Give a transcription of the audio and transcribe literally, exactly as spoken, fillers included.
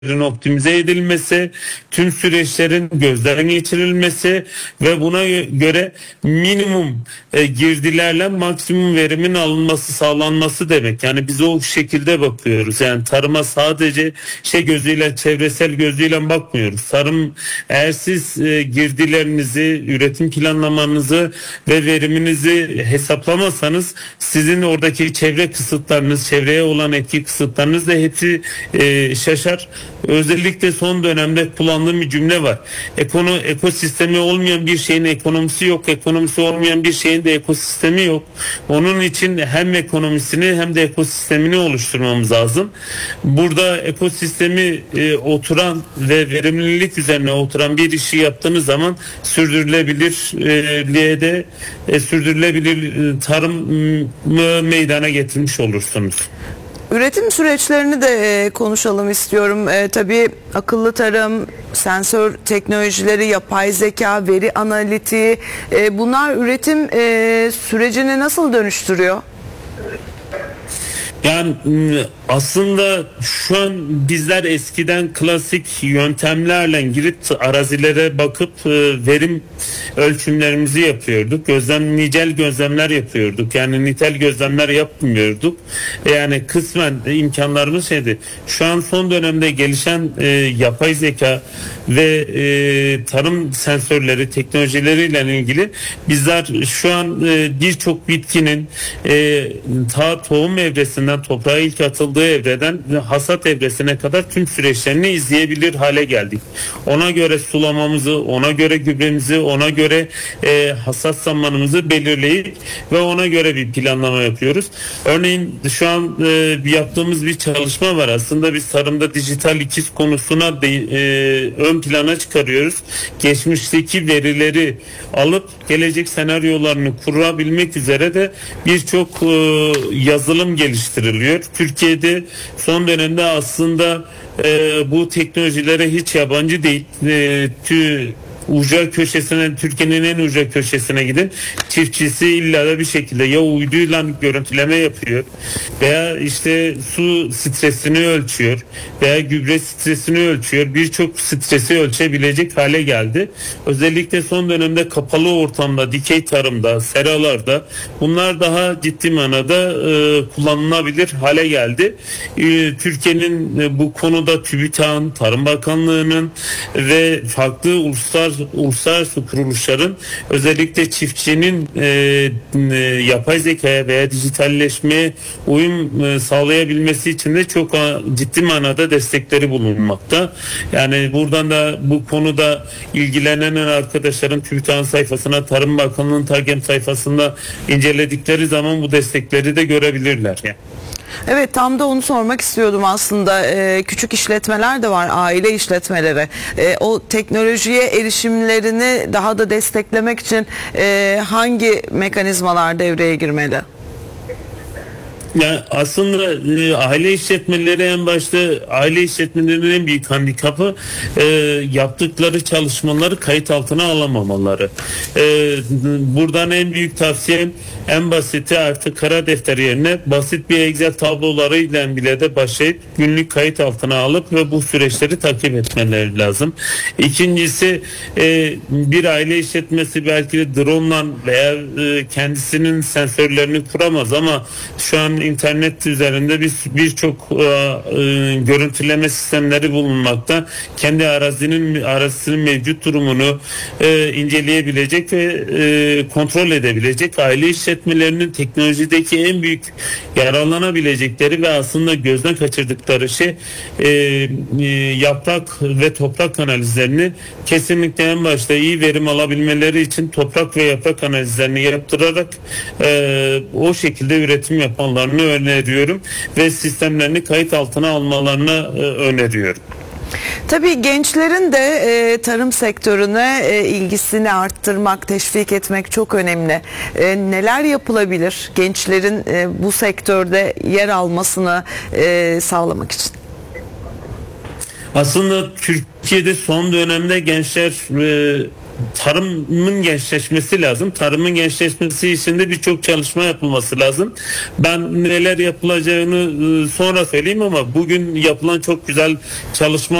optimize edilmesi, tüm süreçlerin gözden geçirilmesi ve buna göre minimum e, girdilerle maksimum verimin alınması sağlanması demek. Yani biz o şekilde bakıyoruz. Yani tarıma sadece şey gözüyle, çevresel gözüyle bakmıyoruz. Tarım, eğer siz e, girdilerinizi, üretim planlamanızı ve veriminizi hesaplamazsanız sizin oradaki çevre kısıtlarınız, çevreye olan etki kısıtlarınız da hepsi e, şaşar. Özellikle son dönemde kullandığım bir cümle var. Ekono, ekosistemi olmayan bir şeyin ekonomisi yok. Ekonomisi olmayan bir şeyin de ekosistemi yok. Onun için hem ekonomisini hem de ekosistemini oluşturmamız lazım. Burada ekosistemi e, oturan ve verimlilik üzerine oturan bir işi yaptığınız zaman sürdürülebilirliğe de e, sürdürülebilir e, tarımı meydana getirmiş olursunuz. Üretim süreçlerini de e, konuşalım istiyorum. E, tabii akıllı tarım, sensör teknolojileri, yapay zeka, veri analitiği e, bunlar üretim e, sürecini nasıl dönüştürüyor? Yani aslında şu an bizler eskiden klasik yöntemlerle girip arazilere bakıp verim ölçümlerimizi yapıyorduk. Gözlem, nicel gözlemler yapıyorduk. Yani nitel gözlemler yapmıyorduk. Yani kısmen imkanlarımız şeydi. Şu an son dönemde gelişen e, yapay zeka ve e, tarım sensörleri teknolojileriyle ilgili bizler şu an e, birçok bitkinin e, ta tohum evresinden toprağa ilk atıldığı evreden hasat evresine kadar tüm süreçlerini izleyebilir hale geldik. Ona göre sulamamızı, ona göre gübremizi, ona göre e, hasat zamanımızı belirleyip ve ona göre bir planlama yapıyoruz. Örneğin şu an e, yaptığımız bir çalışma var. Aslında biz tarımda dijital ikiz konusuna de, e, ön plana çıkarıyoruz. Geçmişteki verileri alıp gelecek senaryolarını kurabilmek üzere de birçok e, yazılım geliştiriliyor. Türkiye'de son dönemde aslında e, bu teknolojilere hiç yabancı değil. E, tü, uca köşesine, Türkiye'nin en uca köşesine gidin, çiftçisi illa da bir şekilde ya uyduyla görüntüleme yapıyor veya işte su stresini ölçüyor veya gübre stresini ölçüyor. Birçok stresi ölçebilecek hale geldi. Özellikle son dönemde kapalı ortamda, dikey tarımda, seralarda bunlar daha ciddi manada e, kullanılabilir hale geldi. E, Türkiye'nin e, bu konuda TÜBİTAK'ın, Tarım Bakanlığı'nın ve farklı uluslar uluslararası kuruluşların özellikle çiftçinin e, e, yapay zekaya veya dijitalleşmeye uyum e, sağlayabilmesi için de çok a, ciddi manada destekleri bulunmakta. Yani buradan da bu konuda ilgilenen arkadaşların TÜBİTAK'ın sayfasına, Tarım Bakanlığı'nın TAGEM sayfasında inceledikleri zaman bu destekleri de görebilirler. Yani. Evet, tam da onu sormak istiyordum aslında. Ee, küçük işletmeler de var, aile işletmeleri. Ee, o teknolojiye erişimlerini daha da desteklemek için e, hangi mekanizmalar devreye girmeli? Ya aslında e, aile işletmeleri en başta aile işletmelerinin en büyük handikapı e, yaptıkları çalışmaları kayıt altına alamamaları. E, buradan en büyük tavsiyem en basiti artık kara defter yerine basit bir Excel tablolarıyla bile de başlayıp günlük kayıt altına alıp ve bu süreçleri takip etmeleri lazım. İkincisi e, bir aile işletmesi belki de drone'la veya e, kendisinin sensörlerini kuramaz ama şu an internet üzerinde bir birçok e, e, görüntüleme sistemleri bulunmakta. Kendi arazinin arazisinin mevcut durumunu e, inceleyebilecek ve e, kontrol edebilecek. Aile işletmelerinin teknolojideki en büyük yararlanabilecekleri ve aslında gözden kaçırdıkları şey e, e, yaprak ve toprak analizlerini kesinlikle en başta iyi verim alabilmeleri için toprak ve yaprak analizlerini yaptırarak e, o şekilde üretim yapanlarını öneriyorum ve sistemlerini kayıt altına almalarını e, öneriyorum. Tabii gençlerin de e, tarım sektörüne e, ilgisini arttırmak, teşvik etmek çok önemli. E, neler yapılabilir gençlerin e, bu sektörde yer almasını e, sağlamak için? Aslında Türkiye'de son dönemde gençler e, tarımın gençleşmesi lazım. Tarımın gençleşmesi için de birçok çalışma yapılması lazım. Ben neler yapılacağını e, sonra söyleyeyim ama bugün yapılan çok güzel çalışma